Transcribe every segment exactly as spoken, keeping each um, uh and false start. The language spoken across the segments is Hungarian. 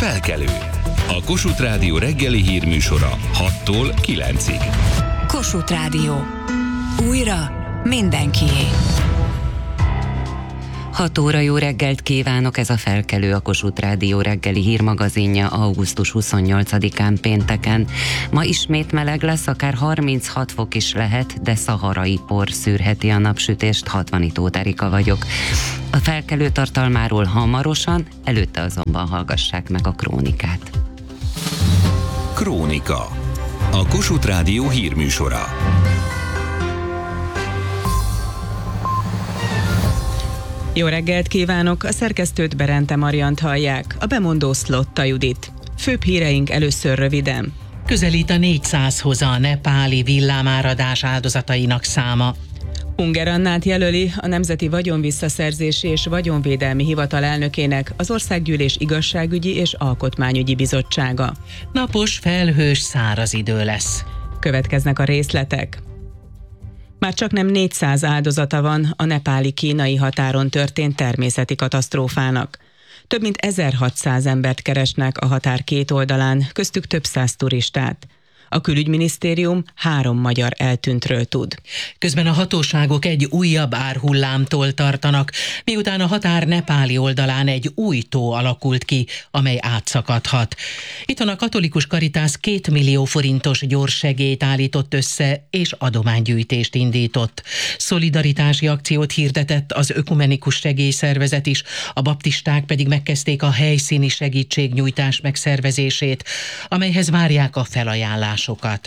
Felkelő. A Kossuth Rádió reggeli hírműsora hattól kilencig. Kossuth Rádió. Újra mindenkié. hat óra, jó reggelt kívánok, ez a Felkelő, a Kossuth Rádió reggeli hírmagazinja augusztus huszonnyolcadikán pénteken. Ma ismét meleg lesz, akár harminchat fok is lehet, de szaharai por szűrheti a napsütést. Hatvanitó Erika vagyok. A Felkelő tartalmáról hamarosan, előtte azonban hallgassák meg a krónikát. Krónika. A Kossuth Rádió hírműsora. Jó reggelt kívánok! A szerkesztőt, Berente Mariant hallják, a bemondó Szlotta Judit. Főbb híreink először röviden. Közelít a négyszázhoz a nepáli villámáradás áldozatainak száma. Ungher Annát jelöli a Nemzeti Vagyonvisszaszerzési és Vagyonvédelmi Hivatal elnökének az Országgyűlés Igazságügyi és Alkotmányügyi Bizottsága. Napos, felhős, száraz idő lesz. Következnek a részletek. Már csaknem négyszáz áldozata van a nepáli-kínai határon történt természeti katasztrófának. Több mint ezerhatszáz embert keresnek a határ két oldalán, köztük több száz turistát. A külügyminisztérium három magyar eltűntről tud. Közben a hatóságok egy újabb árhullámtól tartanak, miután a határ nepáli oldalán egy új tó alakult ki, amely átszakadhat. Itthon a katolikus Caritas két millió forintos gyors segélyt állított össze, és adománygyűjtést indított. Szolidaritási akciót hirdetett az ökumenikus segélyszervezet is, a baptisták pedig megkezdték a helyszíni segítségnyújtás megszervezését, amelyhez várják a felajánlást. Sokat.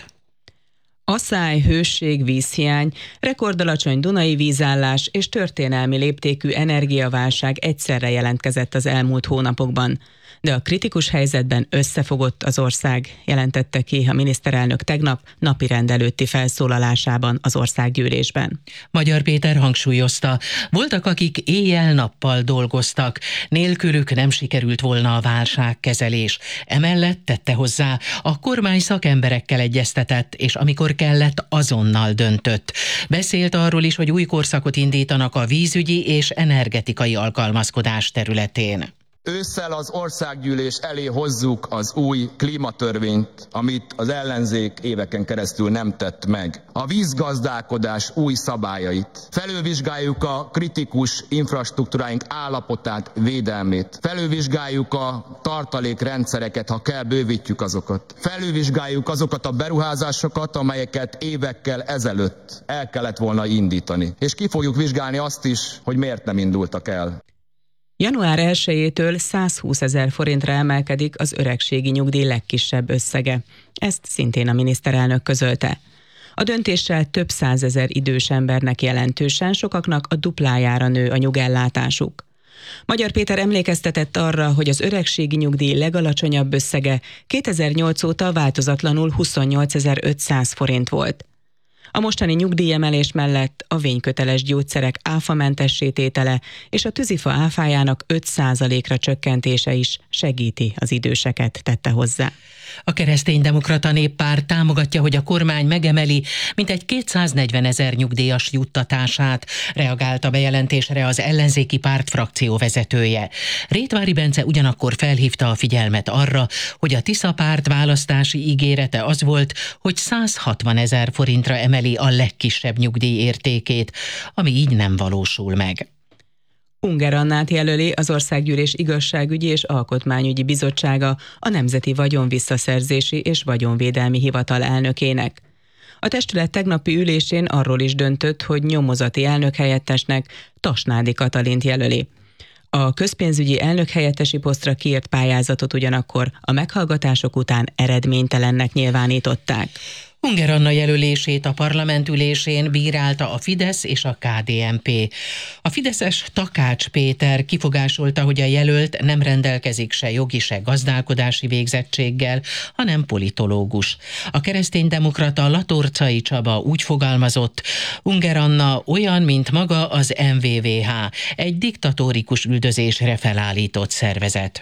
Asszály, hősség, vízhiány, rekordalacsony Dunai vízállás és történelmi léptékű energiaválság egyszerre jelentkezett az elmúlt hónapokban. De a kritikus helyzetben összefogott az ország, jelentette ki a miniszterelnök tegnap napirend előtti felszólalásában az országgyűlésben. Magyar Péter hangsúlyozta, voltak, akik éjjel-nappal dolgoztak, nélkülük nem sikerült volna a válságkezelés. Emellett tette hozzá, a kormány szakemberekkel egyeztetett, és amikor kellett, azonnal döntött. Beszélt arról is, hogy új korszakot indítanak a vízügyi és energetikai alkalmazkodás területén. Ősszel az országgyűlés elé hozzuk az új klímatörvényt, amit az ellenzék éveken keresztül nem tett meg. A vízgazdálkodás új szabályait. Felülvizsgáljuk a kritikus infrastruktúráink állapotát, védelmét. Felülvizsgáljuk a tartalékrendszereket, ha kell, bővítjük azokat. Felülvizsgáljuk azokat a beruházásokat, amelyeket évekkel ezelőtt el kellett volna indítani. És ki fogjuk vizsgálni azt is, hogy miért nem indultak el. január elsejétől százhúszezer forintra emelkedik az öregségi nyugdíj legkisebb összege. Ezt szintén a miniszterelnök közölte. A döntéssel több százezer idős embernek jelentősen, sokaknak a duplájára nő a nyugellátásuk. Magyar Péter emlékeztetett arra, hogy az öregségi nyugdíj legalacsonyabb összege kétezer-nyolc óta változatlanul huszonnyolcezer-ötszáz forint volt. A mostani nyugdíjemelés mellett a vényköteles gyógyszerek áfamentessé tétele és a tűzifa áfájának öt százalékra csökkentése is segíti az időseket, tette hozzá. A Kereszténydemokrata Néppárt támogatja, hogy a kormány megemeli mintegy kétszáznegyvenezer nyugdíjas juttatását, reagált a bejelentésre az ellenzéki párt frakció vezetője. Rétvári Bence ugyanakkor felhívta a figyelmet arra, hogy a Tisza párt választási ígérete az volt, hogy százhatvanezer forintra emeli a legkisebb nyugdíj értékét, ami így nem valósul meg. Ungher Annát jelöli az Országgyűlés Igazságügyi és Alkotmányügyi Bizottsága a Nemzeti Vagyonvisszaszerzési és Vagyonvédelmi Hivatal elnökének. A testület tegnapi ülésén arról is döntött, hogy nyomozati elnökhelyettesnek Tasnádi Katalint jelöli. A közpénzügyi elnökhelyettesi posztra kiírt pályázatot ugyanakkor a meghallgatások után eredménytelennek nyilvánították. Ungher Anna jelölését a parlament ülésén bírálta a Fidesz és a ká dé en pé. A fideszes Takács Péter kifogásolta, hogy a jelölt nem rendelkezik se jogi, se gazdálkodási végzettséggel, hanem politológus. A kereszténydemokrata Latorcai Csaba úgy fogalmazott, Ungher Anna olyan, mint maga az em vé vé há, egy diktatórikus üldözésre felállított szervezet.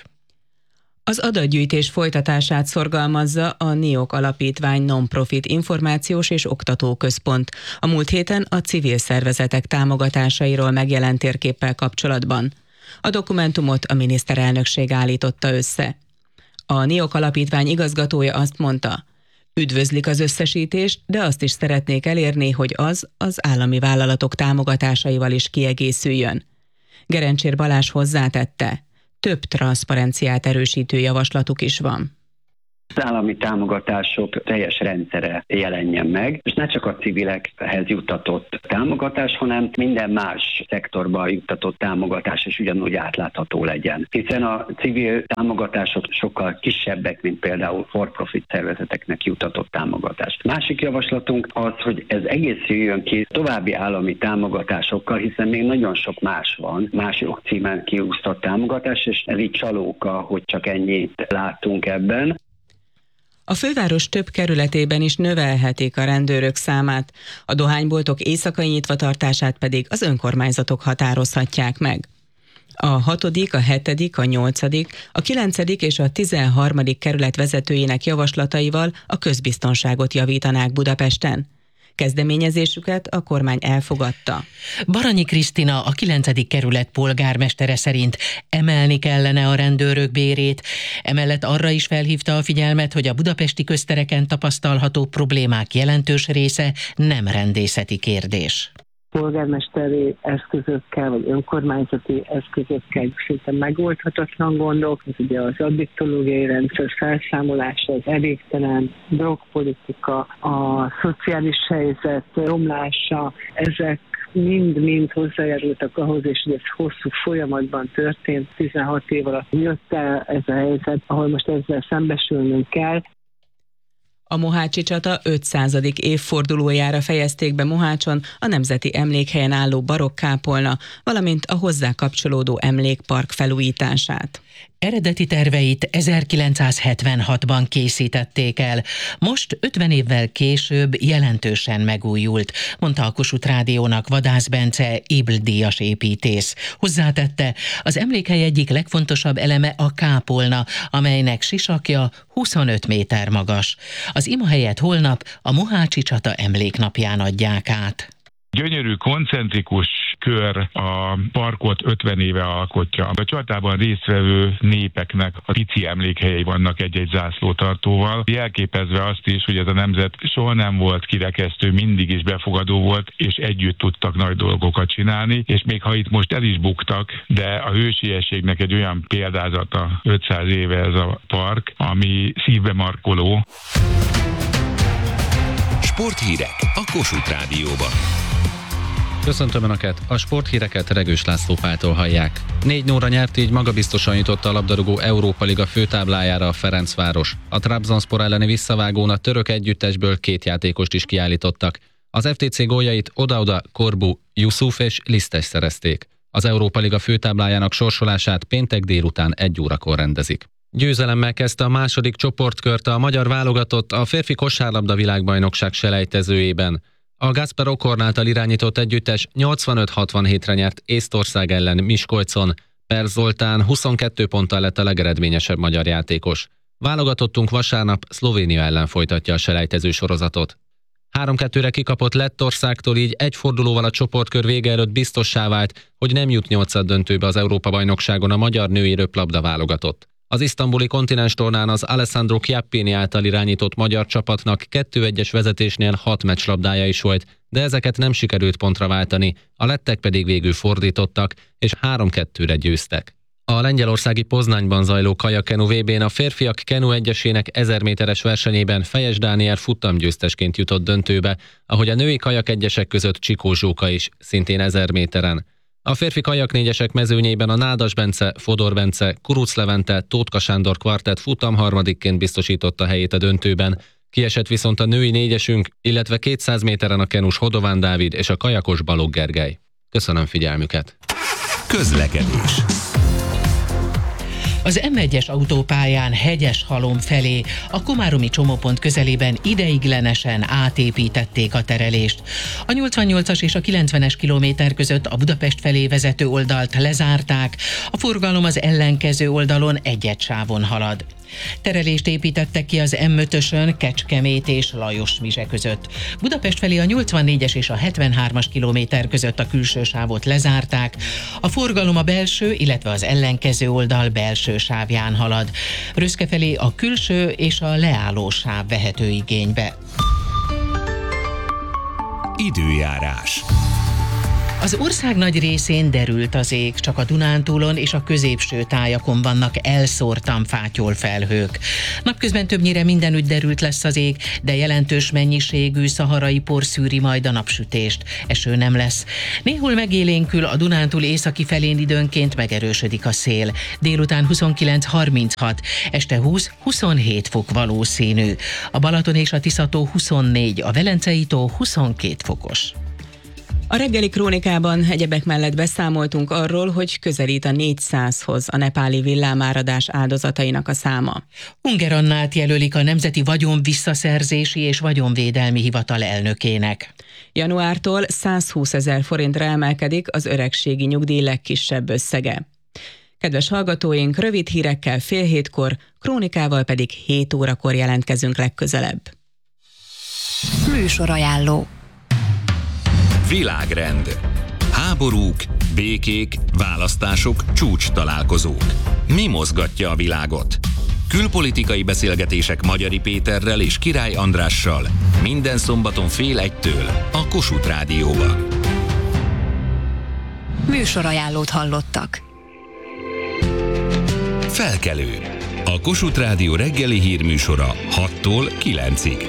Az adatgyűjtés folytatását szorgalmazza a NIOK Alapítvány non-profit információs és oktatóközpont a múlt héten a civil szervezetek támogatásairól megjelent térképpel kapcsolatban. A dokumentumot a miniszterelnökség állította össze. A NIOK alapítvány igazgatója azt mondta, üdvözlik az összesítést, de azt is szeretnék elérni, hogy az az állami vállalatok támogatásaival is kiegészüljön. Gerencsér Balázs hozzátette, több transzparenciát erősítő javaslatuk is van. Az állami támogatások teljes rendszere jelenjen meg, és ne csak a civilekhez juttatott támogatás, hanem minden más szektorban juttatott támogatás is ugyanúgy átlátható legyen. Hiszen a civil támogatások sokkal kisebbek, mint például for-profit szervezeteknek juttatott támogatás. Másik javaslatunk az, hogy ez egészüljön ki további állami támogatásokkal, hiszen még nagyon sok más van, más jogcímen kiúsztott támogatás, és ez így csalóka, hogy csak ennyit látunk ebben. A főváros több kerületében is növelhetik a rendőrök számát, a dohányboltok éjszakai nyitvatartását pedig az önkormányzatok határozhatják meg. A hatodik, a hetedik, a nyolcadik, a kilencedik és a tizenharmadik kerület vezetőinek javaslataival a közbiztonságot javítanák Budapesten. Kezdeményezésüket a kormány elfogadta. Baranyi Krisztina, a kilencedik kerület polgármestere szerint emelni kellene a rendőrök bérét, emellett arra is felhívta a figyelmet, hogy a budapesti köztereken tapasztalható problémák jelentős része nem rendészeti kérdés. Polgármesteri eszközökkel, vagy önkormányzati eszközökkel szinte megoldhatatlan gondok. Ez ugye az addiktológiai rendszer felszámolása, az elégtelen drogpolitika, a szociális helyzet romlása, ezek mind-mind hozzájárultak ahhoz, és ez hosszú folyamatban történt, tizenhat év alatt jött el ez a helyzet, ahol most ezzel szembesülnünk kell. A mohácsi csata ötszázadik évfordulójára fejezték be Mohácson a Nemzeti Emlékhelyen álló barokk-kápolna, valamint a hozzá kapcsolódó emlékpark felújítását. Eredeti terveit ezerkilencszázhetvenhatban készítették el, most ötven évvel később jelentősen megújult, mondta a Kossuth Rádiónak Vadász Bence Ébl-díjas építész. Hozzátette, az emlékhely egyik legfontosabb eleme a kápolna, amelynek sisakja huszonöt méter magas. Az ima helyet holnap a mohácsi csata emléknapján adják át. Gyönyörű, koncentrikus kör a parkot ötven éve alkotja. A csatában résztvevő népeknek a pici emlékhelyei vannak egy-egy zászlótartóval, jelképezve azt is, hogy ez a nemzet soha nem volt kirekesztő, mindig is befogadó volt, és együtt tudtak nagy dolgokat csinálni, és még ha itt most el is buktak, de a hősiességnek egy olyan példázata ötszáz éve ez a park, ami szívbe markoló. Sporthírek a Kossuth Rádióban. Köszöntöm Önöket! A sporthíreket Regős László Páltól hallják. négy nulla nyert, így magabiztosan jutott a labdarúgó Európa Liga főtáblájára a Ferencváros. A Trabzonspor elleni visszavágón a török együttesből két játékost is kiállítottak. Az ef té cé góljait oda-oda Korbu, Yusuf és Lisztes szerezték. Az Európa Liga főtáblájának sorsolását péntek délután egy órakor rendezik. Győzelemmel kezdte a második csoportkört a magyar válogatott a férfi kosárlabda világbajnokság selejtezőjében. A Gáspár Okorn által irányított együttes nyolcvanöt hatvanhétre nyert Észtország ellen Miskolcon. Per Zoltán huszonkét ponttal lett a legeredményesebb magyar játékos. Válogatottunk vasárnap Szlovénia ellen folytatja a selejtező sorozatot. három kettőre kikapott Lettországtól, így egy fordulóval a csoportkör vége előtt biztossá vált, hogy nem jut nyolcaddöntőbe az Európa-bajnokságon a magyar női röplabda válogatott. Az isztambuli kontinens tornán az Alessandro Chiappini által irányított magyar csapatnak kettő egyes vezetésnél hat meccslabdája is volt, de ezeket nem sikerült pontra váltani, a lettek pedig végül fordítottak, és három kettőre győztek. A lengyelországi Poznányban zajló kajakenu vé bén a férfiak kenu egyesének ezer méteres versenyében Fejes Dániel futtamgyőztesként jutott döntőbe, ahogy a női kajak egyesek között Csikó Zsóka is, szintén ezer méteren. A férfi kajaknégyesek mezőnyében a Nádas Bence, Fodor Bence, Kuruc Levente, Tótka Sándor kvartett futam harmadikként biztosította helyét a döntőben. Kiesett viszont a női négyesünk, illetve kétszáz méteren a kenus Hodován Dávid és a kajakos Balogh Gergely. Köszönöm figyelmüket! Közlekedés. Az em egyes autópályán Hegyeshalom felé a komáromi csomópont közelében ideiglenesen átépítették a terelést. A nyolcvannyolcas és a kilencvenes kilométer között a Budapest felé vezető oldalt lezárták, a forgalom az ellenkező oldalon egyet sávon halad. Terelést építettek ki az em ötösön Kecskemét és Lajosmizse között. Budapest felé a nyolcvannégyes és a hetvenhármas kilométer között a külső sávot lezárták. A forgalom a belső, illetve az ellenkező oldal belső sávján halad. Röszke felé a külső és a leálló sáv vehető igénybe. Időjárás. Az ország nagy részén derült az ég, csak a Dunántúlon és a középső tájakon vannak elszórtan fátyol felhők. Napközben többnyire mindenütt derült lesz az ég, de jelentős mennyiségű szaharai por szűri majd a napsütést. Eső nem lesz. Néhol megélénkül, a Dunántúl északi felén időnként megerősödik a szél. Délután huszonkilenc harminchat, este húsz-huszonhét fok valószínű. A Balaton és a Tiszató huszonnégy, a Velencei tó huszonkét fokos. A reggeli krónikában egyebek mellett beszámoltunk arról, hogy közelít a négyszázhoz a nepáli villámáradás áldozatainak a száma. Unger Annát jelölik a Nemzeti Vagyon Visszaszerzési és Vagyonvédelmi Hivatal elnökének. Januártól százhúszezer forintra emelkedik az öregségi nyugdíj legkisebb összege. Kedves hallgatóink, rövid hírekkel fél hétkor, krónikával pedig hét órakor jelentkezünk legközelebb. Műsorajánló. Világrend. Háborúk, békék, választások, csúcs találkozók. Mi mozgatja a világot? Külpolitikai beszélgetések Magyari Péterrel és Király Andrással minden szombaton fél egytől a Kossuth Rádióban. Műsorajánlót hallottak. Felkelő. A Kossuth Rádió reggeli hírműsora hattól kilencig.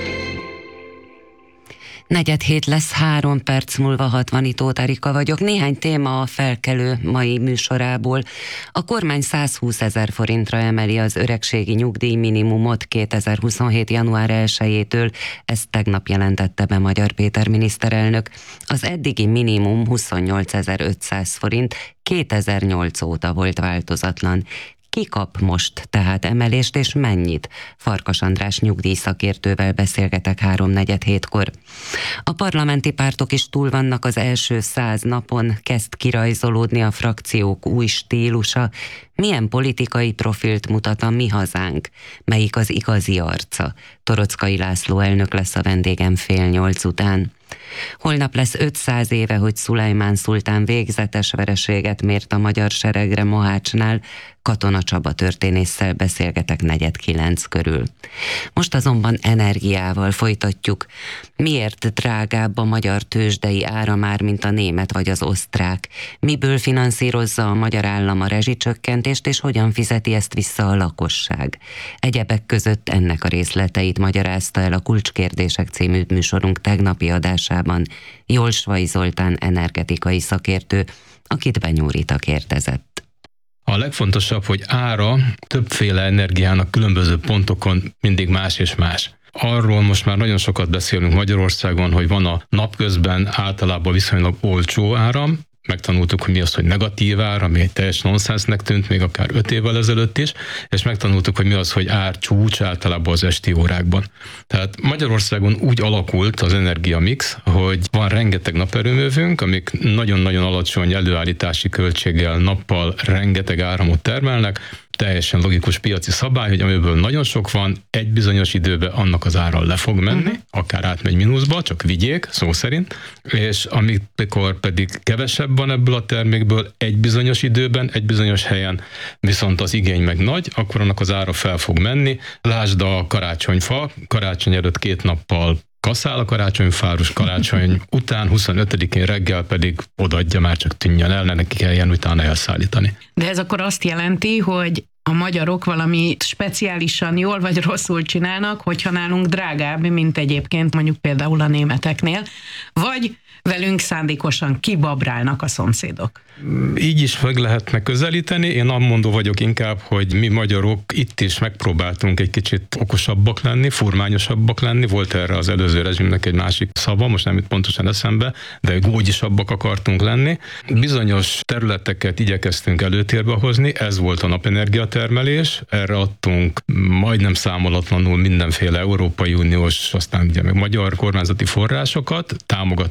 Negyed hét lesz, három perc múlva Hatvani Tóth Erika vagyok. Néhány téma a Felkelő mai műsorából. A kormány százhúszezer forintra emeli az öregségi nyugdíj minimumot kétezer-huszonhét. január elsejétől, ezt tegnap jelentette be Magyar Péter miniszterelnök. Az eddigi minimum huszonnyolcezer-ötszáz forint, kétezer-nyolc óta volt változatlan. Ki kap most tehát emelést, és mennyit? Farkas András nyugdíjszakértővel beszélgetek háromnegyed hétkor. A parlamenti pártok is túl vannak az első száz napon, kezd kirajzolódni a frakciók új stílusa. Milyen politikai profilt mutat a Mi Hazánk? Melyik az igazi arca? Torockai László elnök lesz a vendégem fél nyolc után. Holnap lesz ötszáz éve, hogy Szulajmán szultán végzetes vereséget mért a magyar seregre Mohácsnál. Katona Csaba történésszel beszélgetek negyed kilenc körül. Most azonban energiával folytatjuk. Miért drágább a magyar tőzsdei ára már, mint a német vagy az osztrák? Miből finanszírozza a magyar állam a rezsicsökkentést, és hogyan fizeti ezt vissza a lakosság? Egyebek között ennek a részleteit magyarázta el a Kulcskérdések című műsorunk tegnapi adásában Jolsvai Zoltán energetikai szakértő, akit Benyó Rita kérdezett. A legfontosabb, hogy ára többféle energiának különböző pontokon mindig más és más. Arról most már nagyon sokat beszélünk Magyarországon, hogy van a napközben általában viszonylag olcsó áram. Megtanultuk, hogy mi az, hogy negatív ár, ami egy teljes nonsensnek tűnt, még akár öt évvel ezelőtt is, és megtanultuk, hogy mi az, hogy ár csúcs általában az esti órákban. Tehát Magyarországon úgy alakult az energiamix, hogy van rengeteg naperőművünk, amik nagyon-nagyon alacsony előállítási költséggel nappal rengeteg áramot termelnek, teljesen logikus piaci szabály, hogy amiből nagyon sok van, egy bizonyos időben annak az ára le fog menni, uh-huh. akár átmegy mínuszba, csak vigyék, szó szerint, és amikor pedig kevesebb van ebből a termékből egy bizonyos időben, egy bizonyos helyen, viszont az igény meg nagy, akkor annak az ára fel fog menni. Lásd a karácsonyfa, karácsony előtt két nappal kaszál a karácsonyfárus, karácsony után huszonötödikén reggel pedig odaadja, már csak tűnjön el, ne neki kelljen utána elszállítani. De ez akkor azt jelenti, hogy a magyarok valami speciálisan jól vagy rosszul csinálnak, hogyha nálunk drágább, mint egyébként mondjuk például a németeknél, vagy velünk szándékosan kibabrálnak a szomszédok. Így is meg lehetne közelíteni. Én amondó vagyok inkább, hogy mi magyarok itt is megpróbáltunk egy kicsit okosabbak lenni, furmányosabbak lenni. Volt erre az előző rezsimnek egy másik szava, most nem itt pontosan eszembe, de gógyisabbak akartunk lenni. Bizonyos területeket igyekeztünk előtérbe hozni, ez volt a napenergiatermelés, erre adtunk majdnem számolatlanul mindenféle Európai Uniós, aztán ugye meg magyar kormányzati forrásokat, támogattuk ezeknek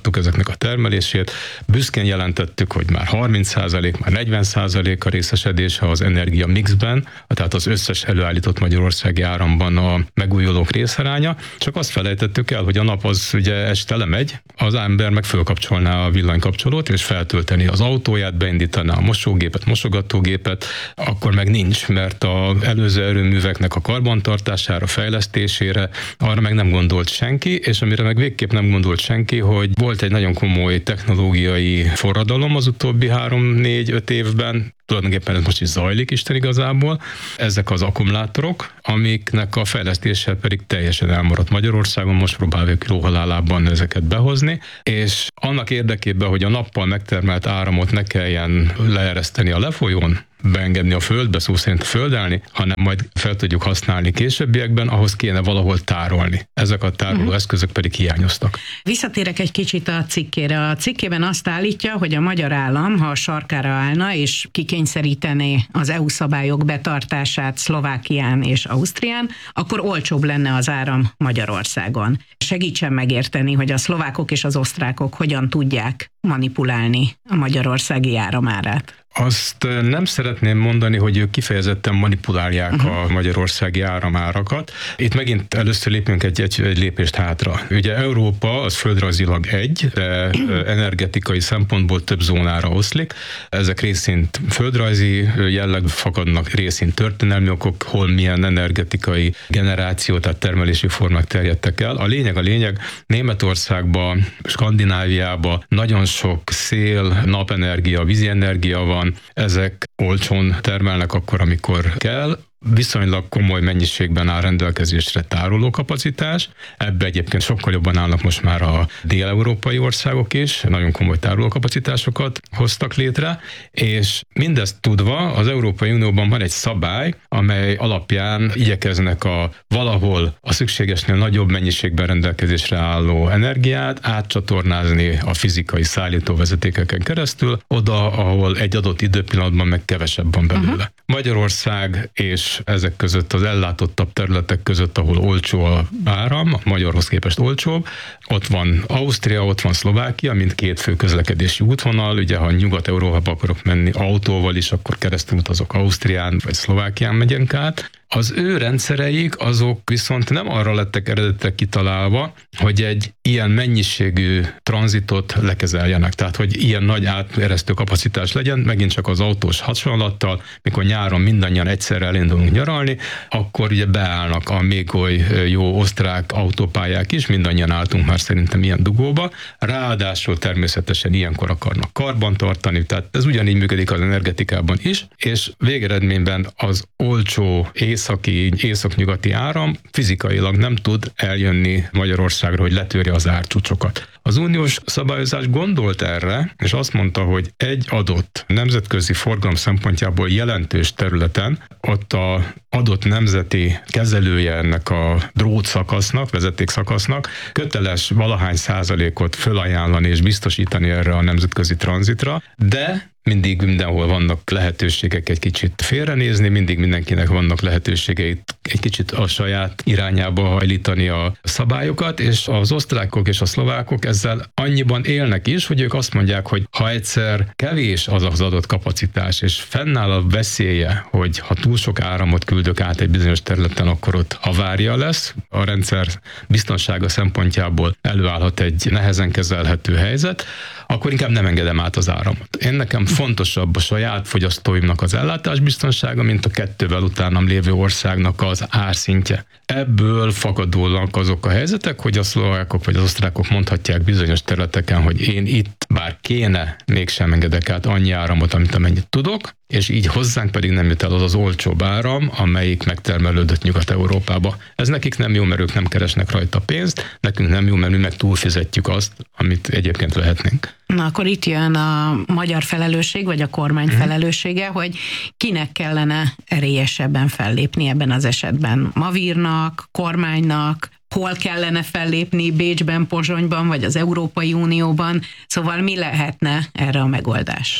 ezeknek a termelését. Büszkén jelentettük, hogy már harminc százalék, már negyven százalék a részesedése az energia mixben, tehát az összes előállított magyarországi áramban a megújulók részaránya, csak azt felejtettük el, hogy a nap az ugye este lemegy, az ember meg fölkapcsolná a villanykapcsolót, és feltölteni az autóját, beindítaná a mosógépet, mosogatógépet, akkor meg nincs, mert az előző erőműveknek a karbantartására, fejlesztésére arra meg nem gondolt senki, és amire meg végképp nem gondolt senki, hogy volt egy nagyon komoly technológiai forradalom az utóbbi három-négy-öt évben, tulajdonképpen ez most is zajlik Isten igazából, ezek az akkumulátorok, amiknek a fejlesztése pedig teljesen elmaradt Magyarországon, most próbáljuk lóhalálában ezeket behozni, és annak érdekében, hogy a nappal megtermelt áramot ne kelljen leereszteni a lefolyón, beengedni a földbe, szó szerint földelni, hanem majd fel tudjuk használni későbbiekben, ahhoz kéne valahol tárolni. Ezek a tároló uh-huh. eszközök pedig hiányoztak. Visszatérek egy kicsit a cikkére. A cikkében azt állítja, hogy a magyar állam, ha a sarkára állna és kikényszerítené az é u szabályok betartását Szlovákián és Ausztrián, akkor olcsóbb lenne az áram Magyarországon. Segítsen megérteni, hogy a szlovákok és az osztrákok hogyan tudják manipulálni a magyarországi áramárát. Azt nem szeretném mondani, hogy ők kifejezetten manipulálják uh-huh. a magyarországi áramárakat. Itt megint először lépünk egy, egy, egy lépést hátra. Ugye Európa az földrajzilag egy, de energetikai szempontból több zónára oszlik. Ezek részint földrajzi jelleg fakadnak, részint történelmi okok, hol milyen energetikai generáció, tehát termelési formák terjedtek el. A lényeg a lényeg, Németországban, Skandináviában nagyon sok szél, napenergia, vízienergia van, ezek olcsón termelnek akkor, amikor kell, viszonylag komoly mennyiségben áll rendelkezésre tárolókapacitás. Ebbe egyébként sokkal jobban állnak most már a dél-európai országok is, nagyon komoly tárolókapacitásokat hoztak létre, és mindezt tudva az Európai Unióban van egy szabály, amely alapján igyekeznek a valahol a szükségesnél nagyobb mennyiségben rendelkezésre álló energiát átcsatornázni a fizikai szállítóvezetékeken keresztül, oda, ahol egy adott időpillanatban meg kevesebb van belőle. Uh-huh. Magyarország és ezek között az ellátottabb területek között, ahol olcsó a áram, a magyarhoz képest olcsóbb, ott van Ausztria, ott van Szlovákia, mint két fő közlekedési útvonal, ugye ha Nyugat-Európába akarok menni autóval is, akkor keresztül utazok Ausztrián vagy Szlovákián megyünk át. Az ő rendszereik azok viszont nem arra lettek eredetileg kitalálva, hogy egy ilyen mennyiségű tranzitot lekezeljenek. Tehát, hogy ilyen nagy áteresztő kapacitás legyen, megint csak az autós hasonlattal, mikor nyáron mindannyian egyszerre elindulunk nyaralni, akkor ugye beállnak a még oly jó osztrák autópályák is, mindannyian álltunk már szerintem ilyen dugóba, ráadásul természetesen ilyenkor akarnak karbantartani, tehát ez ugyanígy működik az energetikában is, és végeredményben az olcsó északi, északnyugati áram fizikailag nem tud eljönni Magyarországra, hogy letörje az árcsúcsokat. Az uniós szabályozás gondolt erre, és azt mondta, hogy egy adott nemzetközi forgalom szempontjából jelentős területen, ott a adott nemzeti kezelője ennek a drótszakasznak, vezetékszakasznak köteles valahány százalékot fölajánlani és biztosítani erre a nemzetközi tranzitra, de mindig mindenhol vannak lehetőségek egy kicsit félrenézni, mindig mindenkinek vannak lehetőségeit egy kicsit a saját irányába hajlítani a szabályokat, és az osztrákok és a szlovákok ezzel annyiban élnek is, hogy ők azt mondják, hogy ha egyszer kevés az az adott kapacitás, és fennáll a veszélye, hogy ha túl sok áramot küldök át egy bizonyos területen, akkor ott havária lesz, a rendszer biztonsága szempontjából előállhat egy nehezen kezelhető helyzet, akkor inkább nem engedem át az áramot. Én nekem fontosabb a saját fogyasztóimnak az ellátásbiztonsága, mint a kettővel utánam lévő országnak az árszintje. Ebből fakadólag azok a helyzetek, hogy a szlovákok vagy az osztrákok mondhatják bizonyos területeken, hogy én itt bár kéne, mégsem engedek át annyi áramot, amit amennyit tudok, és így hozzánk pedig nem jut el az az olcsóbb áram, amelyik megtermelődött Nyugat-Európába. Ez nekik nem jó, mert ők nem keresnek rajta pénzt, nekünk nem jó, mert mi meg túlfizetjük azt, amit egyébként vehetnénk. Na akkor itt jön a magyar felelősség, vagy a kormány hmm. felelőssége, hogy kinek kellene erélyesebben fellépni ebben az esetben. Mavírnak, kormánynak, hol kellene fellépni Bécsben, Pozsonyban, vagy az Európai Unióban, szóval mi lehetne erre a megoldás?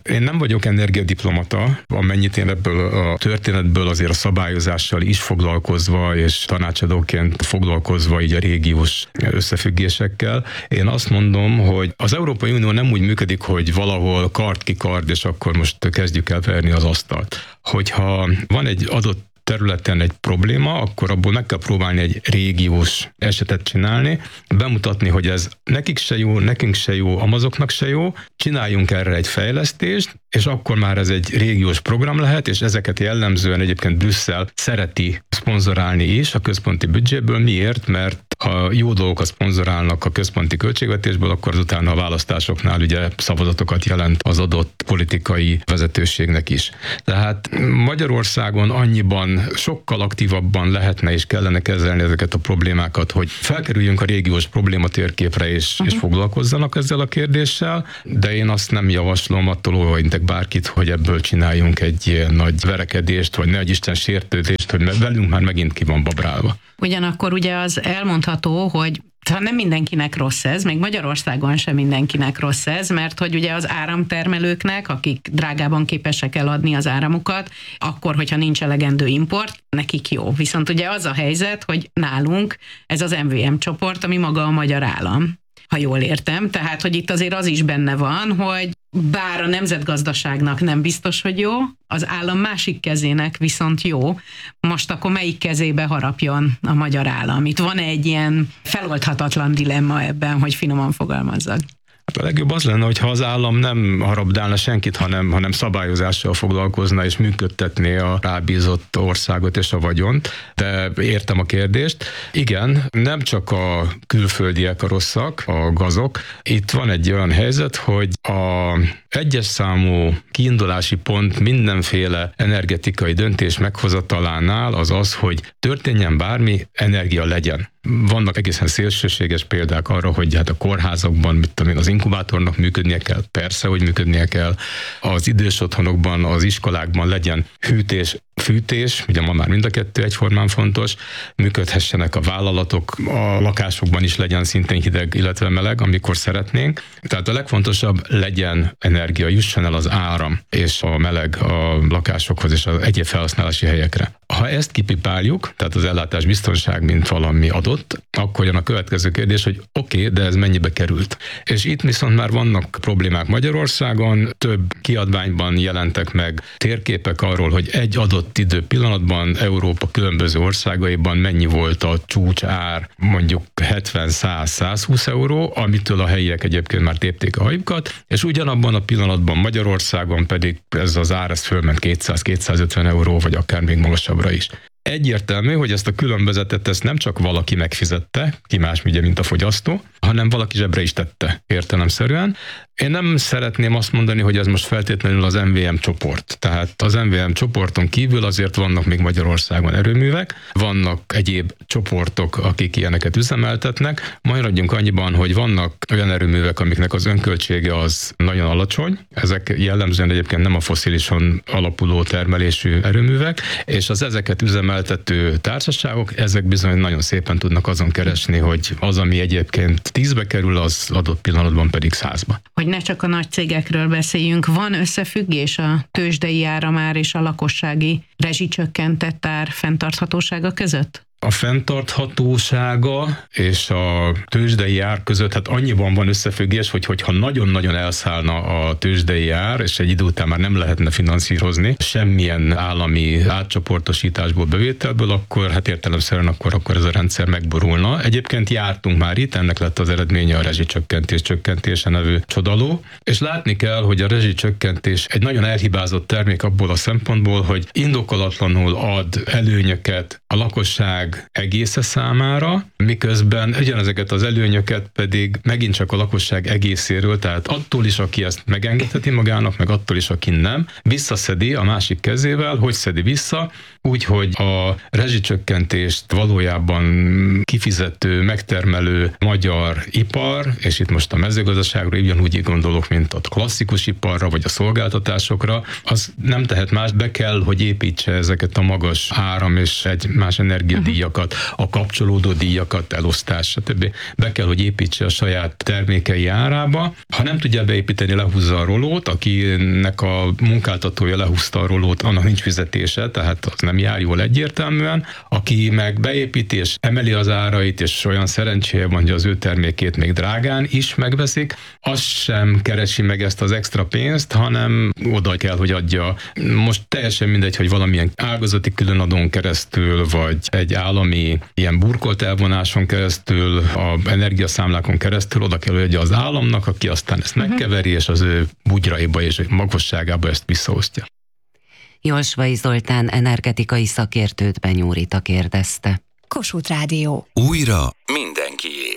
Én nem vagyok energiadiplomata, amennyit én ebből a történetből azért a szabályozással is foglalkozva, és tanácsadóként foglalkozva így a régiós összefüggésekkel. Én azt mondom, hogy az Európai Unió nem úgy működik, hogy valahol kard ki kard, és akkor most kezdjük el verni az asztalt. Hogyha van egy adott területen egy probléma, akkor abból meg kell próbálni egy régiós esetet csinálni, bemutatni, hogy ez nekik se jó, nekünk se jó, amazoknak se jó, csináljunk erre egy fejlesztést, és akkor már ez egy régiós program lehet, és ezeket jellemzően egyébként Brüsszel szereti szponzorálni is a központi büdzséből. Miért? Mert ha jó dolgokat szponzorálnak a központi költségvetésből, akkor azután a választásoknál ugye szavazatokat jelent az adott politikai vezetőségnek is. Tehát Magyarországon annyiban sokkal aktívabban lehetne és kellene kezelni ezeket a problémákat, hogy felkerüljünk a régiós probléma térképre és, uh-huh. és foglalkozzanak ezzel a kérdéssel, de én azt nem javaslom, attól óvaintek bárkit, hogy ebből csináljunk egy ilyen nagy verekedést, vagy ne egy Isten sértődést, hogy velünk már megint ki van babrálva. Ugyanakkor ugye az elmondható, hogy nem mindenkinek rossz ez, még Magyarországon sem mindenkinek rossz ez, mert hogy ugye az áramtermelőknek, akik drágában képesek eladni az áramukat, akkor, hogyha nincs elegendő import, nekik jó. Viszont ugye az a helyzet, hogy nálunk ez az em vé em csoport, ami maga a magyar állam, ha jól értem. Tehát, hogy itt azért az is benne van, hogy bár a nemzetgazdaságnak nem biztos, hogy jó, az állam másik kezének viszont jó. Most akkor melyik kezébe harapjon a magyar állam? Itt van egy ilyen feloldhatatlan dilemma ebben, hogy finoman fogalmazzak. A legjobb az lenne, hogyha az állam nem harabdálna senkit, hanem, hanem szabályozással foglalkozna és működtetné a rábízott országot és a vagyont. De értem a kérdést. Igen, nem csak a külföldiek a rosszak, a gazok. Itt van egy olyan helyzet, hogy a egyes számú kiindulási pont mindenféle energetikai döntés meghozatalánál az az, hogy történjen bármi, energia legyen. Vannak egészen szélsőséges példák arra, hogy hát a kórházakban, mit tudom én, az inkubátornak működnie kell, persze, hogy működnie kell, az idős otthonokban, az iskolákban legyen hűtés, fűtés, ugye ma már mind a kettő egyformán fontos, működhessenek a vállalatok, a lakásokban is legyen szintén hideg, illetve meleg, amikor szeretnénk. Tehát a legfontosabb legyen energia, jusson el az áram és a meleg a lakásokhoz és az egyéb felhasználási helyekre. Ha ezt kipipáljuk, tehát az ellátás biztonság, mint valami adott, akkor jön a következő kérdés, hogy oké, okay, de ez mennyibe került. És itt viszont már vannak problémák Magyarországon, több kiadványban jelentek meg térképek arról, hogy egy adott idő pillanatban Európa különböző országaiban mennyi volt a csúcs ár, mondjuk hetven, száz, százhúsz euró, amitől a helyiek egyébként már tépték a hajukat, és ugyanabban a pillanatban Magyarországon pedig ez az ár ez fölment kétszáz-kétszázötven euró, vagy akár még magasabbra is. Egyértelmű, hogy ezt a különbözetet ezt nem csak valaki megfizette, ki más ugye, mint a fogyasztó, hanem valaki zsebre is tette értelemszerűen. Én nem szeretném azt mondani, hogy ez most feltétlenül az em vé em csoport. Tehát az em vé em csoporton kívül azért vannak még Magyarországon erőművek, vannak egyéb csoportok, akik ilyeneket üzemeltetnek. Maradjunk annyiban, hogy vannak olyan erőművek, amiknek az önköltsége az nagyon alacsony. Ezek jellemzően egyébként nem a fosszilison alapuló termelésű erőművek, és az ezeket üzemeltető társaságok, ezek bizony nagyon szépen tudnak azon keresni, hogy az, ami egyébként tízbe kerül, az adott pillanatban pedig százba. Hogy ne csak a nagy cégekről beszéljünk, van összefüggés a tőzsdei áramár és a lakossági rezsicsökkentett ár fenntarthatósága között? A fenntarthatósága és a tőzsdei ár között hát annyiban van összefüggés, hogy hogyha nagyon-nagyon elszállna a tőzsdei ár, és egy idő után már nem lehetne finanszírozni semmilyen állami átcsoportosításból, bevételből, akkor hát értelemszerűen akkor, akkor ez a rendszer megborulna. Egyébként jártunk már itt, ennek lett az eredménye a rezsicsökkentés csökkentése nevű csodaló, és látni kell, hogy a rezsicsökkentés egy nagyon elhibázott termék abból a szempontból, hogy indokolatlanul ad előnyöket a lakosság egésze számára, miközben ugyanezeket az előnyöket pedig megint csak a lakosság egészéről, tehát attól is, aki ezt megengedheti magának, meg attól is, aki nem, visszaszedi a másik kezével. Hogy szedi vissza? Úgyhogy a rezsicsökkentést valójában kifizető, megtermelő magyar ipar, és itt most a mezőgazdaságra ugyanúgy gondolok, mint a klasszikus iparra, vagy a szolgáltatásokra, az nem tehet más, be kell, hogy építse ezeket a magas áram és egy más energiadíjakat, a kapcsolódó díjakat, elosztás, stb. Be kell, hogy építse a saját termékei árába. Ha nem tudja beépíteni, lehúzza a rolót, akinek a munkáltatója lehúzta a rolót, annak nincs fizetése, tehát az nem jár jól egyértelműen. Aki meg beépíti és emeli az árait, és olyan szerencséje van, hogy az ő termékét még drágán is megveszik, az sem keresi meg ezt az extra pénzt, hanem oda kell, hogy adja. Most teljesen mindegy, hogy valamilyen ágazati különadón keresztül, vagy egy állami ilyen burkolt elvonáson keresztül, a energiaszámlákon keresztül oda kell, hogy adja az államnak, aki aztán ezt megkeveri, és az ő bugyraiba és magasságába ezt visszaosztja. Jolsvai Zoltán energetikai szakértőt Benyó Rita kérdezte. Kossuth Rádió. Újra mindenkié.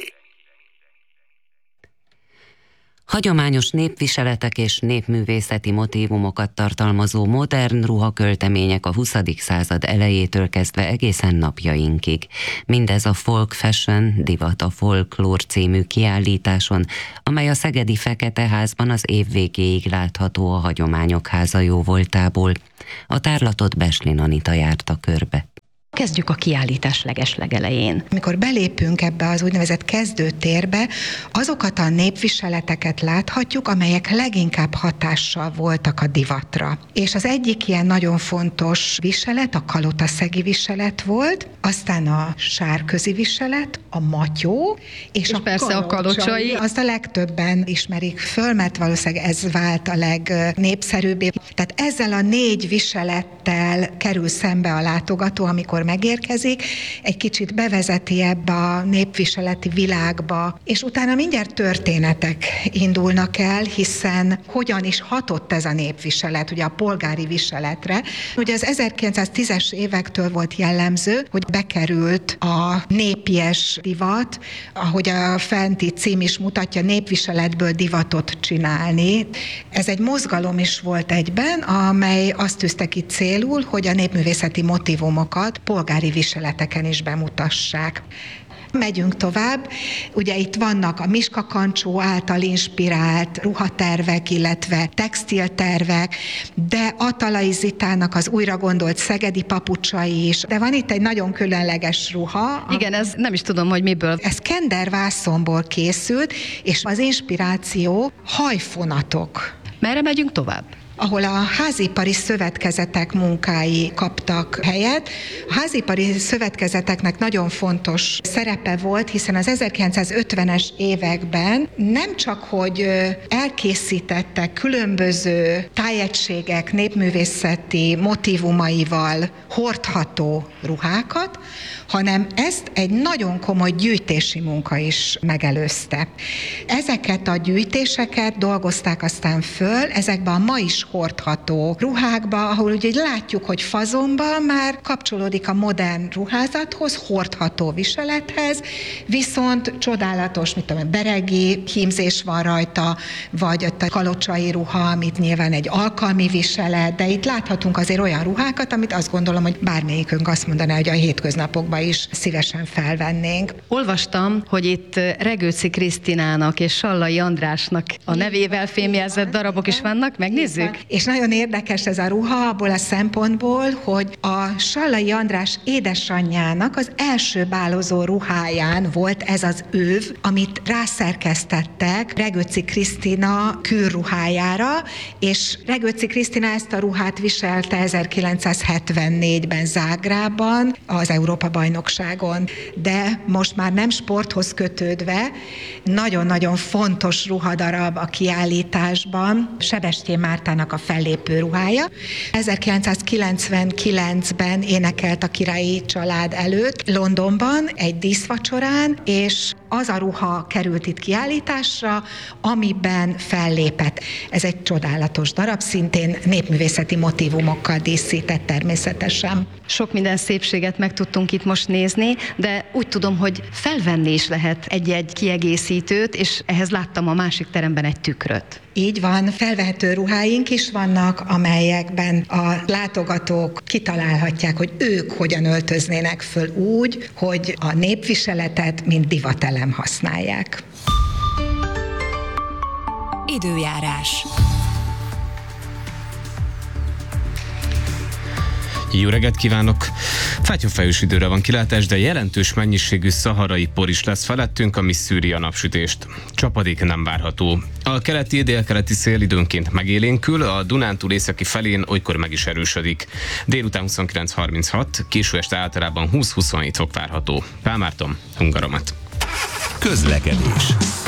Hagyományos népviseletek és népművészeti motívumokat tartalmazó modern ruhaköltemények a huszadik század elejétől kezdve egészen napjainkig. Mindez a Folk Fashion, divat a folklór című kiállításon, amely a szegedi Fekete Házban az év végéig látható a Hagyományok Háza jóvoltából. A tárlatot Beslin Anita járta körbe. Kezdjük a kiállítás legeslegelején. Amikor belépünk ebbe az úgynevezett kezdőtérbe, azokat a népviseleteket láthatjuk, amelyek leginkább hatással voltak a divatra. És az egyik ilyen nagyon fontos viselet, a kalotaszegi viselet volt, aztán a sárközi viselet, a matyó, és, és a persze a kalocsai. Azt a legtöbben ismerik föl, mert valószínűleg ez vált a legnépszerűbbé. Tehát ezzel a négy viselettel kerül szembe a látogató, amikor megérkezik, egy kicsit bevezeti ebbe a népviseleti világba, és utána mindjárt történetek indulnak el, hiszen hogyan is hatott ez a népviselet, ugye a polgári viseletre. Ugye az ezerkilencszáztízes évektől volt jellemző, hogy bekerült a népies divat, ahogy a fenti cím is mutatja, népviseletből divatot csinálni. Ez egy mozgalom is volt egyben, amely azt tűzte ki célul, hogy a népművészeti motívumokat polgári viseleteken is bemutassák. Megyünk tovább, ugye itt vannak a Miska Kancsó által inspirált ruhatervek, illetve textiltervek, de Atalai Zitának az újra gondolt szegedi papucsai is, de van itt egy nagyon különleges ruha. Igen, ez nem is tudom, hogy miből. Ez kender vászonból készült, és az inspiráció hajfonatok. Merre megyünk tovább? Ahol a házipari szövetkezetek munkái kaptak helyet. A házipari szövetkezeteknek nagyon fontos szerepe volt, hiszen az ezerkilencszázötvenes években nem csak, hogy elkészítettek különböző tájegységek népművészeti motívumaival hordható ruhákat, hanem ezt egy nagyon komoly gyűjtési munka is megelőzte. Ezeket a gyűjtéseket dolgozták aztán föl ezekben a ma is hordható ruhákba, ahol ugye látjuk, hogy fazonban már kapcsolódik a modern ruházathoz, hordható viselethez, viszont csodálatos, mit tudom, beregi hímzés van rajta, vagy ott a kalocsai ruha, amit nyilván egy alkalmi viselet, de itt láthatunk azért olyan ruhákat, amit azt gondolom, hogy bármelyikünk azt mondaná, hogy a hétköznapokban is szívesen felvennénk. Olvastam, hogy itt Regőci Krisztinának és Sallai Andrásnak a nevével fémjelzett darabok is vannak, megnézzük? És nagyon érdekes ez a ruha abból a szempontból, hogy a Sallai András édesanyjának az első bálozó ruháján volt ez az öv, amit rászerkesztettek Regőci Krisztina kőruhájára, és Regőci Krisztina ezt a ruhát viselte ezerkilencszázhetvennégyben Zágrában, az Európa-bajnokságon. De most már nem sporthoz kötődve, nagyon-nagyon fontos ruhadarab a kiállításban, Sebestyén Mártának a fellépő ruhája. ezerkilencszázkilencvenkilencben énekelt a királyi család előtt Londonban egy díszvacsorán, és az a ruha került itt kiállításra, amiben fellépett. Ez egy csodálatos darab, szintén népművészeti motívumokkal díszített természetesen. Sok minden szépséget meg tudtunk itt most nézni, de úgy tudom, hogy felvenni is lehet egy-egy kiegészítőt, és ehhez láttam a másik teremben egy tükröt. Így van, felvehető ruháink, videóink is vannak, amelyekben a látogatók kitalálhatják, hogy ők hogyan öltöznének föl úgy, hogy a népviseletet mint divatelem használják. Időjárás. Jó reggelt kívánok! Fátyolfejős időre van kilátás, de jelentős mennyiségű szaharai por is lesz felettünk, ami szűri a napsütést. Csapadék nem várható. A keleti, délkeleti szél időnként megélénkül, a Dunántúl északi felén olykor meg is erősödik. Délután huszonkilenc harminchat, késő este általában húsz-huszonhét fok várható. Pál Márton, Hungaromat. Közlekedés.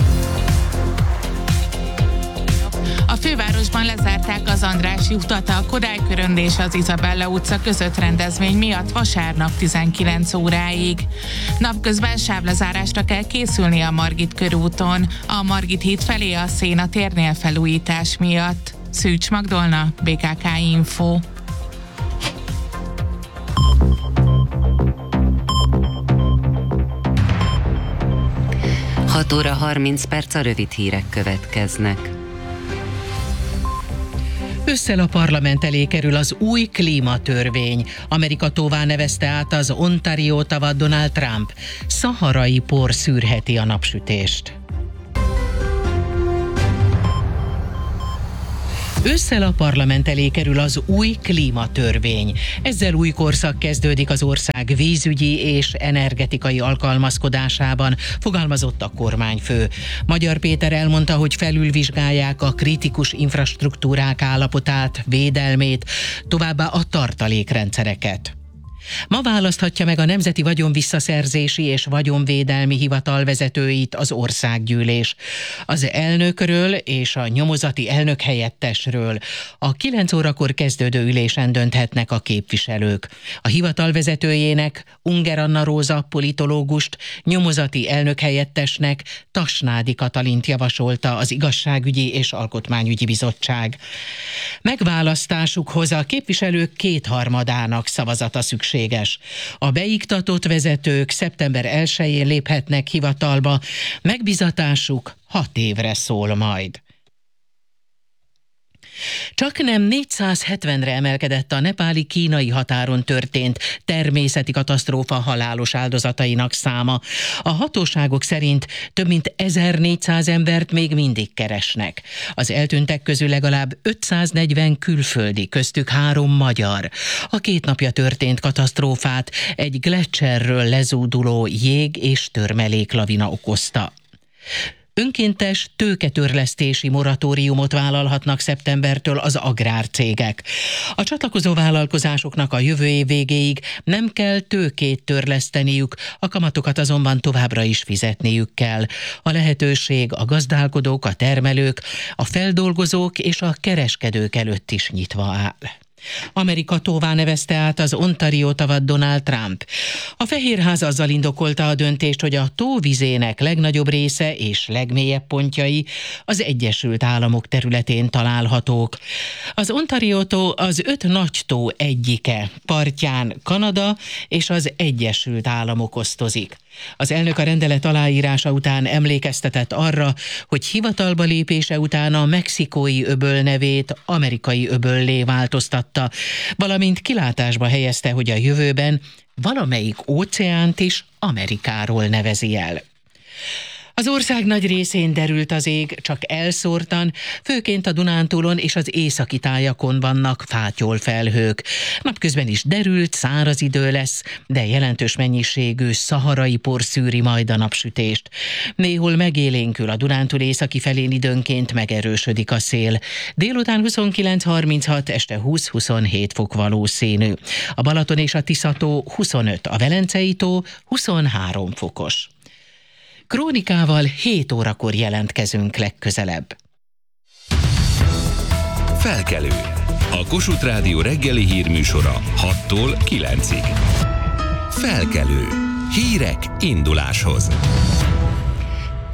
A fővárosban lezárták az Andrássy utat a Kodály-körönd és az Izabella utca között rendezvény miatt vasárnap tizenkilenc óráig. Napközben sávlezárásra kell készülni a Margit körúton, a Margit híd felé a Széna térnél felújítás miatt. Szűcs Magdolna, bé ká ká Info. hat óra harminc perc, a rövid hírek következnek. Ősszel a parlament elé kerül az új klímatörvény. Amerika tóvá nevezte át az Ontario tavat Donald Trump. Szaharai por szűrheti a napsütést. Ősszel a parlament elé kerül az új klímatörvény. Ezzel új korszak kezdődik az ország vízügyi és energetikai alkalmazkodásában, fogalmazott a kormányfő. Magyar Péter elmondta, hogy felülvizsgálják a kritikus infrastruktúrák állapotát, védelmét, továbbá a tartalékrendszereket. Ma választhatja meg a Nemzeti Vagyonvisszaszerzési és Vagyonvédelmi Hivatal vezetőit az országgyűlés. Az elnökről és a nyomozati elnök helyettesről a kilenc órakor kezdődő ülésen dönthetnek a képviselők. A hivatal vezetőjének, Unger Anna Róza politológust, nyomozati elnök helyettesnek Tasnádi Katalint javasolta az Igazságügyi és Alkotmányügyi Bizottság. Megválasztásukhoz a képviselők kétharmadának szavazata szükséges. A beiktatott vezetők szeptember elsején léphetnek hivatalba, megbizatásuk hat évre szól majd. Csaknem négyszázhetvenre emelkedett a nepáli-kínai határon történt természeti katasztrófa halálos áldozatainak száma. A hatóságok szerint több mint ezernégyszáz embert még mindig keresnek. Az eltűntek közül legalább ötszáznegyven külföldi, köztük három magyar. A két napja történt katasztrófát egy gleccserről lezúduló jég- és törmeléklavina okozta. Önkéntes tőketörlesztési moratóriumot vállalhatnak szeptembertől az agrárcégek. A csatlakozó vállalkozásoknak a jövő év végéig nem kell tőkét törleszteniük, a kamatokat azonban továbbra is fizetniük kell. A lehetőség a gazdálkodók, a termelők, a feldolgozók és a kereskedők előtt is nyitva áll. Amerika tóvá nevezte át az Ontario tavat Donald Trump. A Fehérház azzal indokolta a döntést, hogy a tóvizének legnagyobb része és legmélyebb pontjai az Egyesült Államok területén találhatók. Az Ontario tó az öt nagy tó egyike, partján Kanada és az Egyesült Államok osztozik. Az elnök a rendelet aláírása után emlékeztetett arra, hogy hivatalba lépése után a mexikói öböl nevét amerikai öböllé változtatta, valamint kilátásba helyezte, hogy a jövőben valamelyik óceánt is Amerikáról nevezi el. Az ország nagy részén derült az ég, csak elszórtan, főként a Dunántúlon és az északi tájakon vannak fátyolfelhők. Napközben is derült, száraz idő lesz, de jelentős mennyiségű szaharai por szűri majd a napsütést. Néhol megélénkül, a Dunántúl északi felén időnként megerősödik a szél. Délután huszonkilenc harminchat, este húsz-huszonhét fok valószínű. A Balaton és a Tisza-tó huszonöt, a Velencei tó huszonhárom fokos. Krónikával hét órakor jelentkezünk legközelebb. Felkelő. A Kossuth Rádió reggeli hírműsora hattól kilencig. Felkelő. Hírek induláshoz.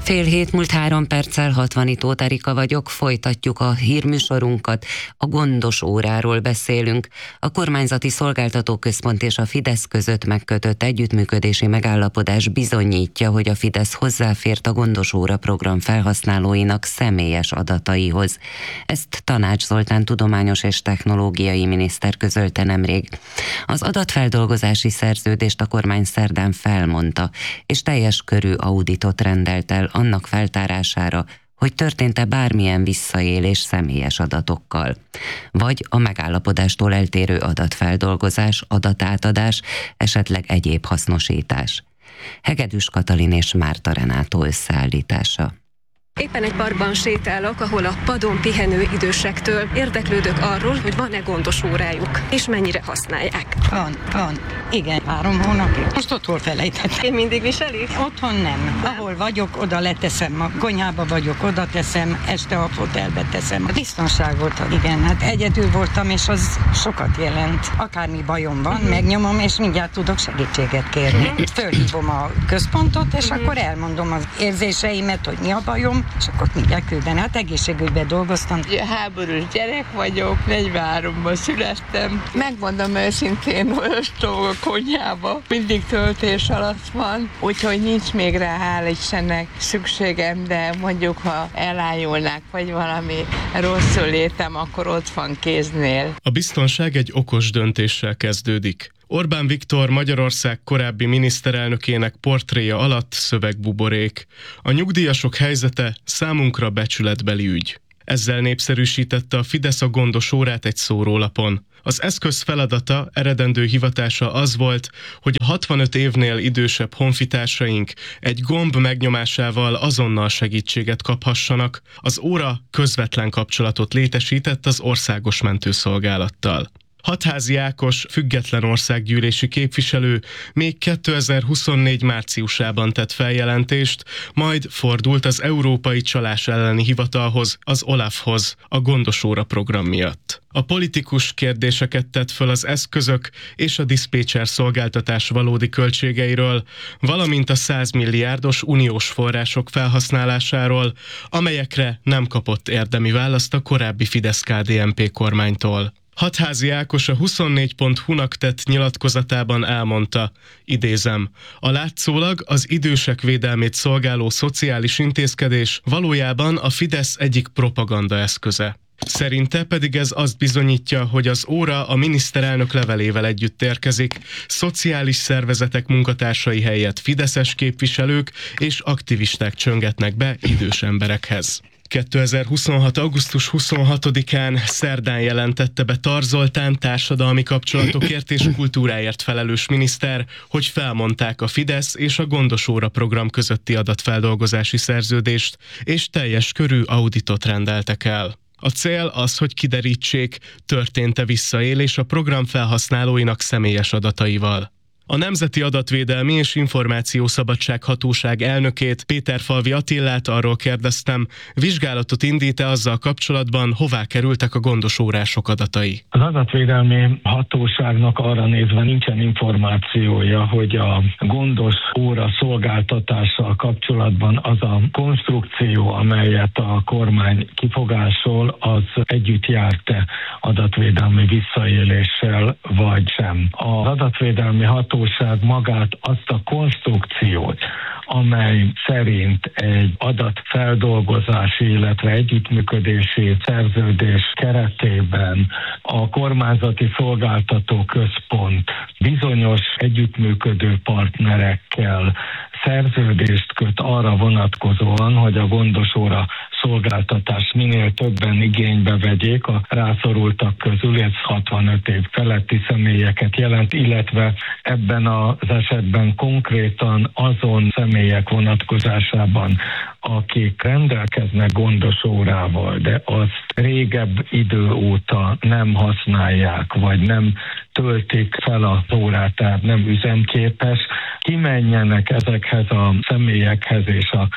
Fél hét múlt három perccel, hatvan Tóth Erika vagyok, folytatjuk a hírműsorunkat, a gondos óráról beszélünk. A Kormányzati Szolgáltatóközpont és a Fidesz között megkötött együttműködési megállapodás bizonyítja, hogy a Fidesz hozzáfért a gondos óra program felhasználóinak személyes adataihoz. Ezt Tanács Zoltán tudományos és technológiai miniszter közölte nemrég. Az adatfeldolgozási szerződést a kormány szerdán felmondta, és teljes körű auditot rendelt el annak feltárására, hogy történt-e bármilyen visszaélés személyes adatokkal, vagy a megállapodástól eltérő adatfeldolgozás, adatátadás, esetleg egyéb hasznosítás. Hegedűs Katalin és Márta Renátó összeállítása. Éppen egy parkban sétálok, ahol a padon pihenő idősektől érdeklődök arról, hogy van-e gondos órájuk, és mennyire használják. Van, van. Igen, három hónapig. Most otthon felejtettem. Én mindig viselik? Otthon nem. Ahol vagyok, oda leteszem. A konyhába vagyok, oda teszem, este a fotelbe teszem. A biztonságot, igen, hát egyedül voltam, és az sokat jelent. Akármi bajom van, uh-huh. megnyomom, és mindjárt tudok segítséget kérni. Uh-huh. Fölhívom a központot, és uh-huh. akkor elmondom az érzéseimet, hogy mi a bajom, és akkor mindjárt külden. Hát egészségügyben dolgoztam. Háborús gyerek vagyok, negyvenháromban születtem. Megmondom őszintén, olvastam a konyhába, mindig töltés alatt van, úgyhogy nincs még rá, hál' Istennek szükségem, de mondjuk, ha elájulnák, vagy valami rosszul létem, akkor ott van kéznél. A biztonság egy okos döntéssel kezdődik. Orbán Viktor Magyarország korábbi miniszterelnökének portréja alatt szövegbuborék. A nyugdíjasok helyzete számunkra becsületbeli ügy. Ezzel népszerűsítette a Fidesz a gondos órát egy szórólapon. Az eszköz feladata, eredendő hivatása az volt, hogy a hatvanöt évnél idősebb honfitársaink egy gomb megnyomásával azonnal segítséget kaphassanak. Az óra közvetlen kapcsolatot létesített az országos mentőszolgálattal. Hatházi Ákos, független országgyűlési képviselő még kétezer-huszonnégy márciusában tett feljelentést, majd fordult az Európai Csalás elleni hivatalhoz, az OLAF-hoz a gondos óra program miatt. A politikus kérdéseket tett föl az eszközök és a diszpécser szolgáltatás valódi költségeiről, valamint a száz milliárdos uniós források felhasználásáról, amelyekre nem kapott érdemi választ a korábbi Fidesz-ká dé en pé kormánytól. Hatházi Ákos a huszonnégy pont hu-nak tett nyilatkozatában elmondta, idézem, a látszólag az idősek védelmét szolgáló szociális intézkedés valójában a Fidesz egyik propaganda eszköze. Szerinte pedig ez azt bizonyítja, hogy az óra a miniszterelnök levelével együtt érkezik, szociális szervezetek munkatársai helyett fideszes képviselők és aktivisták csöngetnek be idős emberekhez. kétezer-huszonhat. augusztus huszonhatodikán szerdán jelentette be Tar Zoltán társadalmi kapcsolatokért és kultúráért felelős miniszter, hogy felmondták a Fidesz és a gondos óra program közötti adatfeldolgozási szerződést, és teljes körű auditot rendeltek el. A cél az, hogy kiderítsék, történt-e visszaélés a program felhasználóinak személyes adataival. A Nemzeti Adatvédelmi és Információszabadság Hatóság elnökét, Péterfalvi Attillát arról kérdeztem, vizsgálatot indít-e azzal kapcsolatban, hová kerültek a gondos órások adatai. Az adatvédelmi hatóságnak arra nézve nincsen információja, hogy a gondos óra szolgáltatással kapcsolatban az a konstrukció, amelyet a kormány kifogásol, az együtt járt-e adatvédelmi visszaéléssel, vagy sem. Az adatvédelmi hatóság magát azt a konstrukciót, amely szerint egy adatfeldolgozási, illetve együttműködési szerződés keretében a kormányzati szolgáltató központ bizonyos együttműködő partnerekkel szerződést köt arra vonatkozóan, hogy a gondos óra szolgáltatást minél többen igénybe vegyék a rászorultak közül, ez hatvanöt év feletti személyeket jelent, illetve ebben az esetben konkrétan azon személyek vonatkozásában, akik rendelkeznek gondos órával, de azt régebb idő óta nem használják, vagy nem töltik fel az órát, tehát nem üzemképes, kimenjenek ezekhez a személyekhez és a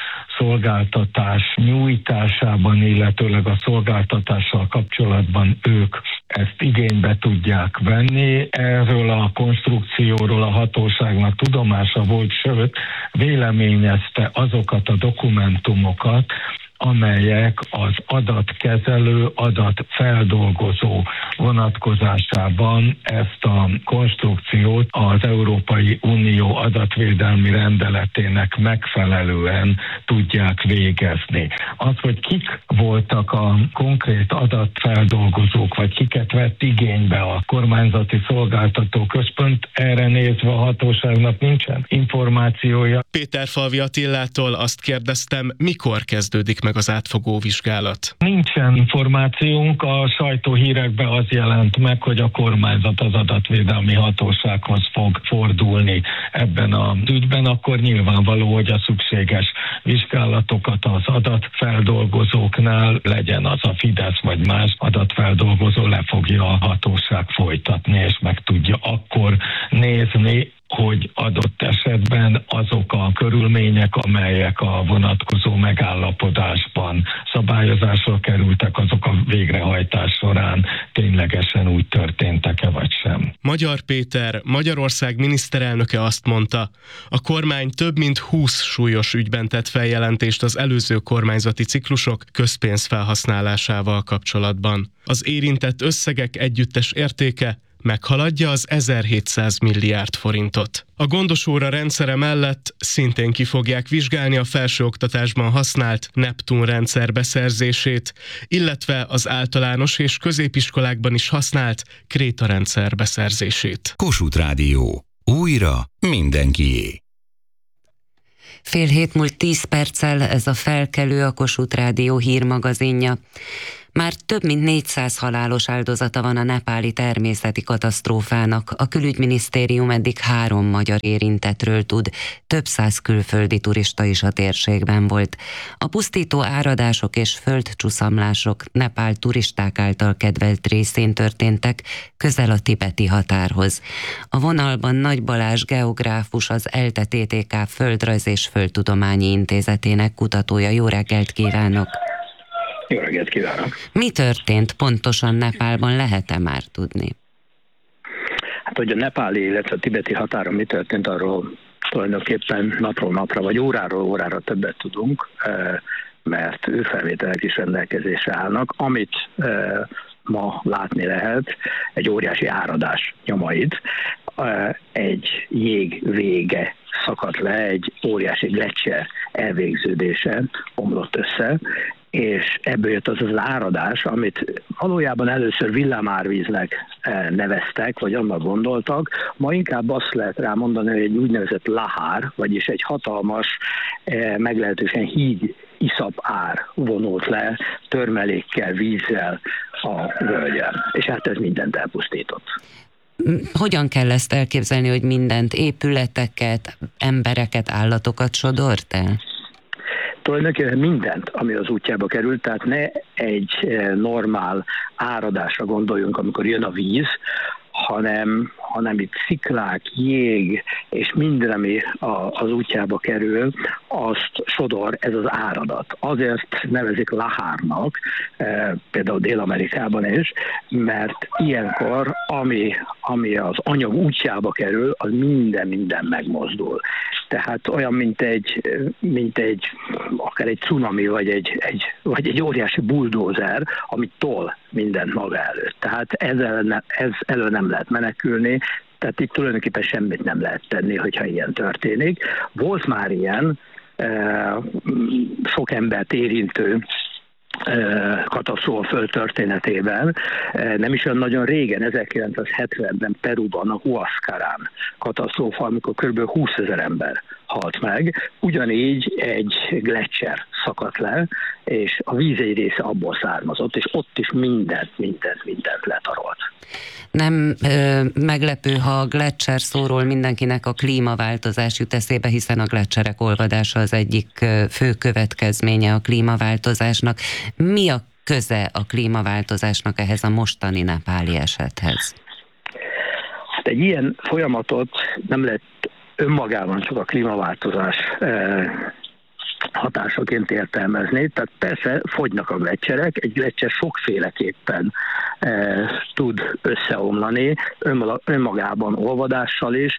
szolgáltatás nyújtásában, illetőleg a szolgáltatással kapcsolatban ők ezt igénybe tudják venni. Erről a konstrukcióról a hatóságnak tudomása volt, sőt, véleményezte azokat a dokumentumokat, amelyek az adatkezelő, adatfeldolgozó vonatkozásában ezt a konstrukciót az Európai Unió adatvédelmi rendeletének megfelelően tudják végezni. Az, hogy kik voltak a konkrét adatfeldolgozók, vagy kiket vett igénybe a kormányzati szolgáltató központ, erre nézve a hatóságnak nincsen információja. Péterfalvi Attilától azt kérdeztem, mikor kezdődik meg az átfogó vizsgálat. Nincsen információnk, a sajtóhírekben az jelent meg, hogy a kormányzat az adatvédelmi hatósághoz fog fordulni ebben az ügyben, akkor nyilvánvaló, hogy a szükséges vizsgálatokat az adatfeldolgozóknál, legyen az a Fidesz vagy más adatfeldolgozó, le fogja a hatóság folytatni, és meg tudja akkor nézni, hogy adott esetben azok a körülmények, amelyek a vonatkozó megállapodásban szabályozásra kerültek, azok a végrehajtás során ténylegesen úgy történtek-e vagy sem. Magyar Péter, Magyarország miniszterelnöke azt mondta, a kormány több mint húsz súlyos ügyben tett feljelentést az előző kormányzati ciklusok közpénz felhasználásával kapcsolatban. Az érintett összegek együttes értéke meghaladja az ezerhétszáz milliárd forintot. A gondosóra rendszere mellett szintén ki fogják vizsgálni a felsőoktatásban használt Neptun rendszer beszerzését, illetve az általános és középiskolákban is használt Kréta rendszer beszerzését. Kossuth Rádió. Újra mindenkié. Fél hét múlt tíz perccel ez a Felkelő, a Kossuth Rádió hírmagazinja. Már több mint négyszáz halálos áldozata van a nepáli természeti katasztrófának. A külügyminisztérium eddig három magyar érintettről tud, több száz külföldi turista is a térségben volt. A pusztító áradások és földcsuszamlások Nepál turisták által kedvelt részén történtek, közel a tibeti határhoz. A vonalban Nagy Balázs geográfus, az ELTE té té ká Földrajz és Földtudományi Intézetének kutatója. Jó reggelt kívánok! Jó reggelt kívánok! Mi történt pontosan Nepálban, lehet-e már tudni? Hát, hogy a nepáli, illetve a tibeti határon mi történt, arról tulajdonképpen napról napra, vagy óráról órára többet tudunk, mert űrfelvételek is rendelkezésre állnak, amit ma látni lehet, egy óriási áradás nyomait, egy jég vége szakadt le, egy óriási gletszer elvégződése omlott össze, és ebből jött az az áradás, amit valójában először villámárvíznek neveztek, vagy annak gondoltak. Ma inkább azt lehet rá mondani, hogy egy úgynevezett lahár, vagyis egy hatalmas, meglehetősen híg iszap ár vonult le törmelékkel, vízzel a völgyen. És hát ez mindent elpusztított. Hogyan kell ezt elképzelni, hogy mindent, épületeket, embereket, állatokat sodort el? Tulajdonképpen mindent, ami az útjába került, tehát ne egy normál áradásra gondoljunk, amikor jön a víz, hanem, hanem itt sziklák, jég és minden, ami a, az útjába kerül, azt sodor ez az áradat. Azért nevezik lahárnak, e, például Dél-Amerikában is, mert ilyenkor, ami, ami az anyag útjába kerül, az minden-minden megmozdul. Tehát olyan, mint egy, mint egy akár egy cunami, vagy egy, egy, vagy egy óriási buldózer, ami tol mindent maga előtt. Tehát ezzel, ez elő nem lehet menekülni, tehát itt tulajdonképpen semmit nem lehet tenni, hogyha ilyen történik. Volt már ilyen, sok embert érintő katasztrófa földtörténetében. Nem is olyan nagyon régen, ezerkilencszázhetvenben Peruban a Huascarán katasztrófa, amikor kb. húszezer ember halt meg. Ugyanígy egy gletszer szakadt le, és a víz egy része abból származott, és ott is mindent, mindent, mindent letarolt. Nem ö, meglepő, ha a gletszer szóról mindenkinek a klímaváltozás jut eszébe, hiszen a gletszerek olvadása az egyik fő következménye a klímaváltozásnak. Mi a köze a klímaváltozásnak ehhez a mostani nepáli esethez? Hát egy ilyen folyamatot nem lehet önmagában csak a klímaváltozás hatásaként értelmezni. Tehát persze fogynak a gleccserek, egy gleccser sokféleképpen e, tud összeomlani, önmagában olvadással is,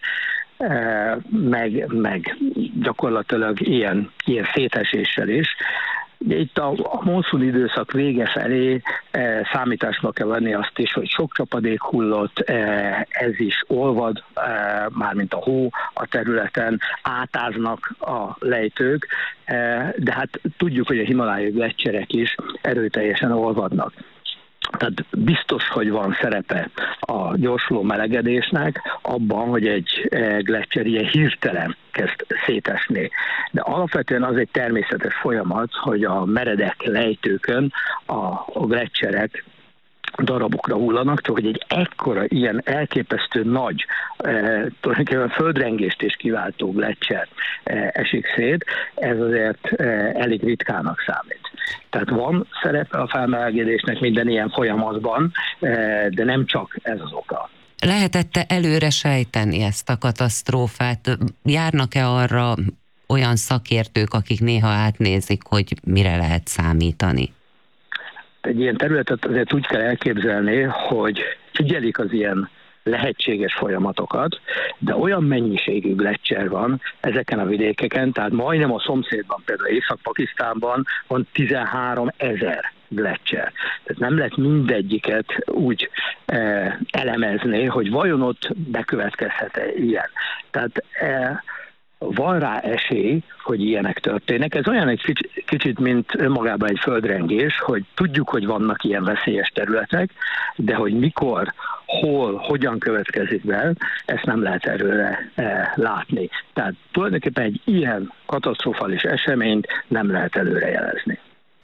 e, meg, meg gyakorlatilag ilyen, ilyen széteséssel is. Itt a, a monszun időszak vége felé e, számításba kell venni azt is, hogy sok csapadék hullott, e, ez is olvad, e, mármint a hó a területen, átáznak a lejtők, e, de hát tudjuk, hogy a himalájai gleccserek is erőteljesen olvadnak. Tehát biztos, hogy van szerepe a gyorsuló melegedésnek abban, hogy egy gleccser ilyen hirtelen kezd szétesni. De alapvetően az egy természetes folyamat, hogy a meredek lejtőkön a gleccserek darabokra hullanak, csak hogy egy ekkora, ilyen elképesztő nagy, eh, tulajdonképpen földrengést is kiváltó gleccser eh, esik szét, ez azért eh, elég ritkának számít. Tehát van szerepe a felmelegedésnek minden ilyen folyamatban, eh, de nem csak ez az oka. Lehetette előre sejteni ezt a katasztrófát? Járnak-e arra olyan szakértők, akik néha átnézik, hogy mire lehet számítani? Egy ilyen területet azért úgy kell elképzelni, hogy figyelik az ilyen lehetséges folyamatokat, de olyan mennyiségű gleccser van ezeken a vidékeken, tehát majdnem a szomszédban, például Észak-Pakisztánban van tizenhárom ezer gleccser. Tehát nem lehet mindegyiket úgy eh, elemezni, hogy vajon ott bekövetkezhet-e ilyen. Tehát eh, van rá esély, hogy ilyenek történnek. Ez olyan egy kicsit, kicsit, mint önmagában egy földrengés, hogy tudjuk, hogy vannak ilyen veszélyes területek, de hogy mikor, hol, hogyan következik be, ezt nem lehet előre eh, látni. Tehát tulajdonképpen egy ilyen katasztrofális eseményt nem lehet előre jelezni.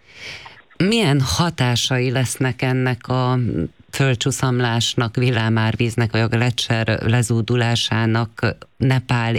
Milyen hatásai lesznek ennek a földcsúszamlásnak, villámárvíznek, vagy a gleccser lezúdulásának Nepál